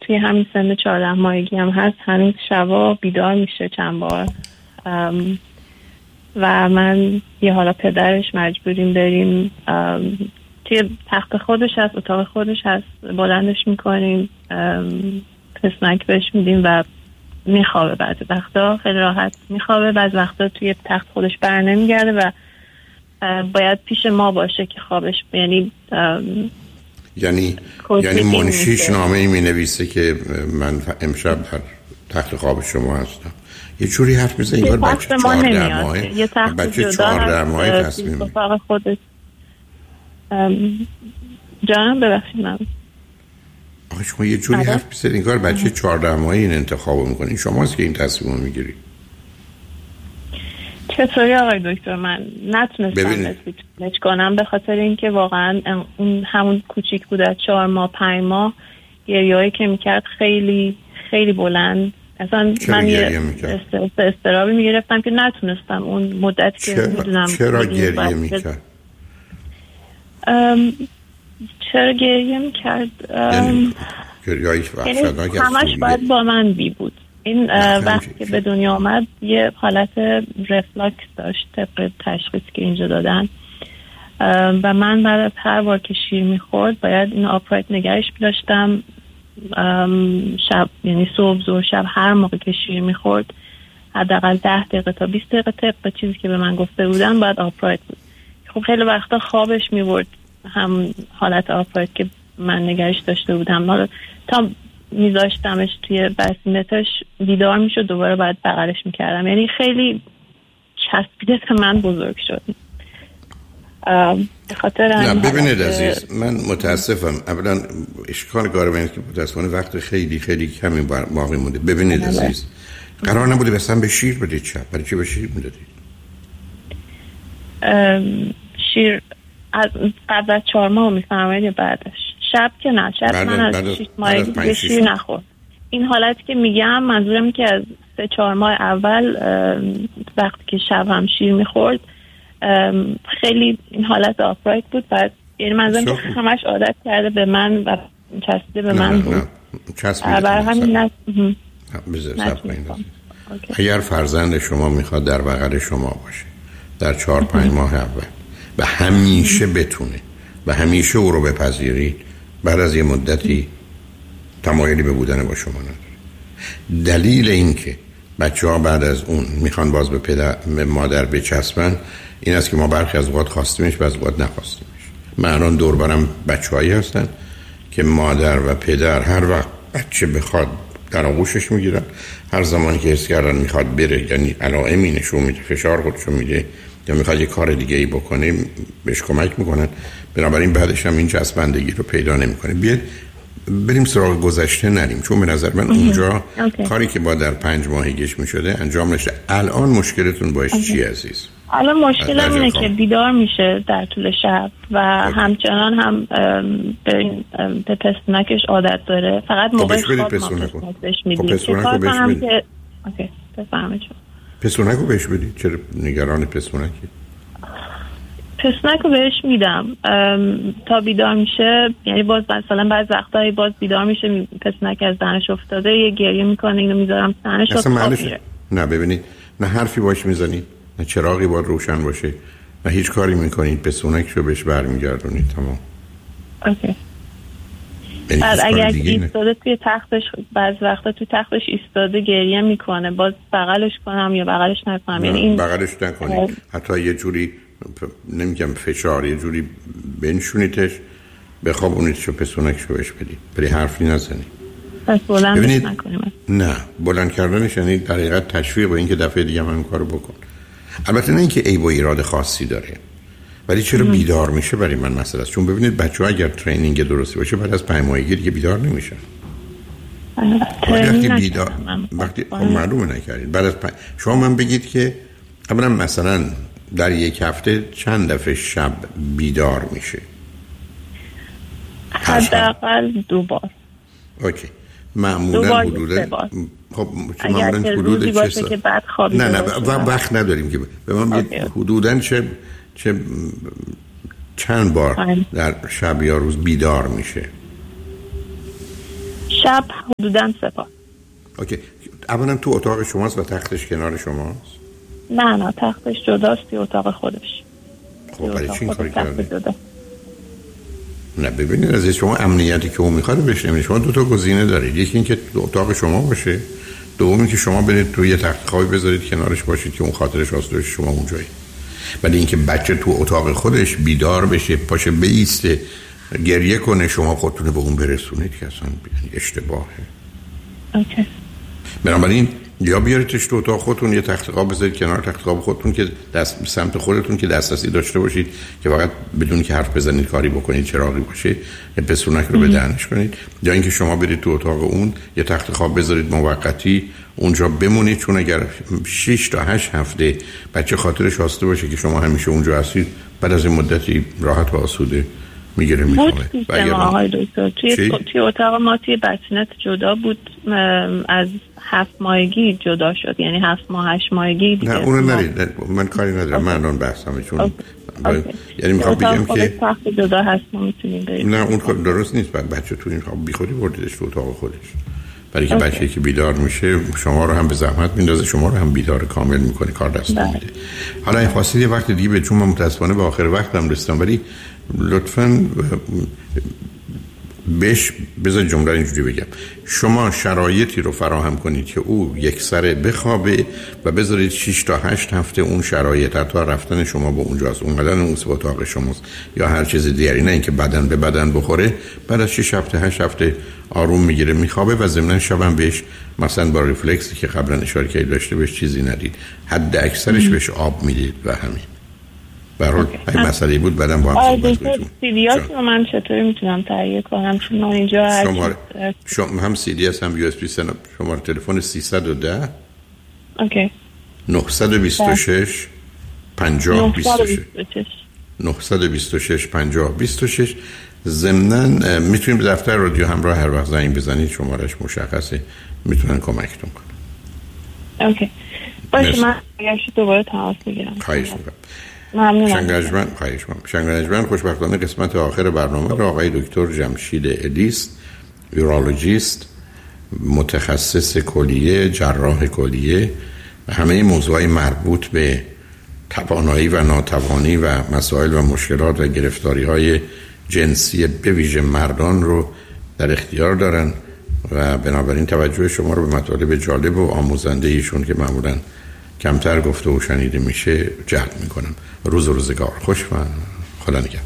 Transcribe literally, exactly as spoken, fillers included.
توی همین سن چهارده ماهگی هم هست، هنوز شبا بیدار میشه چند بار و من یه حالا پدرش مجبوریم بریم توی تخت خودش هست، اتاق خودش هست، بلندش میکنیم، پسنک بهش میدیم و میخوابه. بعضی وقتا خیلی راحت میخوابه، بعضی وقتا توی تخت خودش بر نمیگرده و باید پیش ما باشه که خوابش یعنی یعنی یعنی منشیش نامه ای می نویسه که من امشب در تخت خواب شما هستم. یه جوری حرف میزنه انگار بچه چهارده ماهه، یه تخت بچه چهارده ماهه تصمیم میگیره خودش. جانم ببخشید من آخه شما یه جوری حرف میزنه انگار بچه چهارده ماهه این انتخابو میکنه. شماست که این تصمیمو میگیری. چطوری آقای دکتر؟ من نتونستم اسپیچ کنم به خاطر اینکه واقعا اون همون کوچیک بود از چهار ماه پنج ماه گریه‌ای که میکرد خیلی خیلی بلند. اصلا من یه استرابی میگرفتم که نتونستم اون مدت که میدونم چرا گریه میکرد. چرا گریه میکرد گریه‌ای وحشتناک همش باید با من بی بود. این وقتی که به دنیا آمد یه حالت رفلاکس داشت طبق تشخیص که اینجا دادن و من بعد از هر بار که شیر میخورد باید این آپرایت نگهش می‌داشتم شب، یعنی صبح ظهر شب هر موقع که شیر میخورد حداقل ده دقیقه تا بیست دقیقه طبق چیزی که به من گفته بودن باید آپرایت بود. خب خیلی وقتا خوابش میبرد هم حالت آپرایت که من نگهش داشته بودم، حالا تا میذاشتمش توی بسیمتش بیدار میشد دوباره باید بغلش میکردم. یعنی خیلی چسبیده به من بزرگ شد. به خاطر نه ببینید عزیز، من متاسفم. اولا اشکال کار من که متاسفانه وقت خیلی خیلی کمی باقی مونده. ببینید عزیز، قرار نبوده مثلا به شیر بدید شب، برای چی به شیر میدادید؟ شیر از قبل از چهار ماه میفهمید یا بعدش؟ شب که نه، شب بعد من از شیش ماهگی به شیر نخورد. این حالتی که میگم منظورم که از سه چهار ماه اول وقتی که شب هم شیر میخورد خیلی این حالت آپرایت بود. بعد یعنی منظورم که همش عادت کرده به من و چسبیده به من بود. چسبیده برای همین نه بذار سب کنید. اگر فرزند شما میخواد در بغل شما باشه در چهار پنج ماه اول و همیشه بتونه و همیشه او رو بپذیرید، بعد از یه مدتی تمایلی به بودن با شما نداره. دلیل این که بچه ها بعد از اون میخوان باز به پدر به مادر بچسبن این است که ما برخی از اوقات خواستیمش و از اوقات نخواستیمش. من الان دور برم بچه هایی هستن که مادر و پدر هر وقت بچه بخواد در آغوشش میگیرن، هر زمانی که حس کردن میخواد بره، یعنی علائمی نشون میده، فشار خودشو میده یا میخواد یه کار دیگه ای بکنه، بهش کمک میکنن. بنابراین بعدش هم این چسبندگی رو پیدا نمیکنه. بیاد بریم سراغ گذشته نریم، چون به نظر من اونجا کاری که با در پنج ماهگیش میشده انجام نشده. الان مشکلتون باش چی عزیز؟ الان مشکلم اینه که بیدار میشه در طول شب و اوکی. همچنان هم به به پستونکش عادت داره. فقط موقع خواب ما بهش میدیم. پستونکو بهش میدیم. اوکی بفهمید شما. پستونکو بهش بدید. چرا نگران پستونکی؟ پستونکو بهش میدم تا بیدار میشه. یعنی باز مثلا بعض وقتایی باز بیدار میشه پستونک از دهنش افتاده یه گریه میکنه، اینو میذارم دهنش افتاده. نه ببینید، نه حرفی باش میزنید، نه چراغی باید روشن باشه، نه هیچ کاری میکنید، پستونکش رو بهش برمیگردونید. تمام. اوکی. بعد اگر ایستاده توی تختش، بعض وقتا توی تختش ایستاده گریه میکنه، باز بغلش کنم یا بغلش نکنم؟ یعنی این بغلش نکنید، حتی یه جوری نمیگم فشار، یه جوری بنشونیدش بخوابونیدش و پستونکش رو بهش بدید، ولی حرفی نزنید. پس بلندش نکنیم؟ نه، بلند کردنش یعنی در حقیقت تشویق به این که دفعه دیگه هم این کارو بکن. البته نه اینکه عیب و ایراد خاصی داره، ولی چرا ام. بیدار میشه برای من مسئله است. چون ببینید بچه‌ها اگر ترینینگ درستی باشه بعد از پنج ماهگی دیگه بیدار نمیشن. وقتی بیدار وقتی معلومه نکردید بعد از پنج... شما من بگید که اولا مثلا در یک هفته چند دفعه شب بیدار میشه؟ حداقل دو بار. اوکی. معمولا حدودا خب معمولا حدود چه ساعت؟ که بعد خوابیده نه نه و وقت نداریم که به من بگید حدودا چه چه چند بار در شب یا روز بیدار میشه؟ شب حدوداً سه بار. اوکی. اولا تو اتاق شماست و تختش کنار شماست؟ نه نه تختش جداست، توی اتاق خودش. خب برای چی این کاری کرده؟ نه ببینید از شما امنیتی که اون میخواد بهش نمیده. شما دو تا گزینه دارید، یکی این که اتاق شما باشه، دومی که شما برید توی یه تخت خوابی بذارید کنارش باشید که اون خاطرش آسودش شما اونجایی. ولی اینکه بچه تو اتاق خودش بیدار بشه، پاشه بیسته، گریه کنه، شما خودتون به اون برسونید که اصلا اشتباهه. اوکی. بنابراین یا بیاریدش تو اتاق خودتون، یه تخت خواب بذارید کنار تخت خواب خودتون که دست سمت خودتون که دسترسی داشته باشید که فقط بدون که حرف بزنید کاری بکنید، چراغی باشه، پستونک رو به دهنش کنید. یا اینکه شما برید تو اتاق اون یه تخت خواب بذارید موقتی اونجا بمونید، چون اگر شش تا هشت هفته بچه خاطرش آسوده باشه که شما همیشه اونجا هستید، بعد از این مدتی راحت و آسوده میگیره میخوابه. بود آقای دکتر توی توی اتاق ما توی بچنت جدا بود، از هفت ماهگی جدا شد، یعنی هفت ماه هشت ماهگی دیگه. نه اونو نرید، من کاری ندارم، من الان بحثمه چون با... یعنی میخوام بگم که تخت جدا هست ما میتونیم بریم. نه اون کار درست نیست، بعد بچه تو این خواب بیخودی بردیدش تو اتاق خودش، برای که بچه‌ای که بیدار میشه شما رو هم به زحمت میندازه، شما رو هم بیدار کامل میکنه، کار دست نمیده. حالا این خاصی یه وقت دیگه به چون من متاسفانه به آخر وقتم رسیدم، ولی لطفاً بهش بذار جمله اینجوری بگم، شما شرایطی رو فراهم کنید که او یک سره بخوابه و بذارید شش تا هشت هفته اون شرایط حتی رفتن شما به اونجاست، اونقدر اون به اتاق شماست یا هر چیز دیگری، نه اینکه بدن به بدن بخوره. بعد از شش هفته هشت هفته آروم میگیره میخوابه و ضمن شبم بهش مثلا با ریفلکسی که قبلا اشاره کردید داشته بهش چیزی ندید، حد اکثرش بهش آب میدید و همین. برای این مسئله بود بعدم با هم صحبت کنیم. سیدیاس رو من چطوری میتونم تهیه کنم؟ چون من اینجا شماره شما هم سی دی اس هم یو اس بی سن. شماره تلفن سیصد و ده اوکی نهصد و بیست و شش پنجاه بیست و شش نهصد و بیست و شش پنجاه بیست و شش. ضمناً میتونید به دفتر رادیو همراه هر وقت زنگ بزنید، شمارش مشخصه، میتونن کمکتون کنن. اوکی باشه، من اگه دوباره تماس میگیرم. خواهش میکنم. ممنونم. شنگرجمن خواهش میکنم. شنگرجمن خوشبختانه قسمت آخر برنامه رو آقای دکتر جمشید ادیست، یورولوژیست، متخصص کلیه، جراح کلیه و همه موضوعات مربوط به توانایی و ناتوانی و مسائل و مشکلات و گرفتاری‌های جنسی به ویژه مردان رو در اختیار دارن و بنابراین توجه شما رو به مطالب جالب و آموزنده ایشون که معمولاً کمتر گفته و شنیده میشه جلب میکنم. روز و روزگار خوش و خدا نگهدار.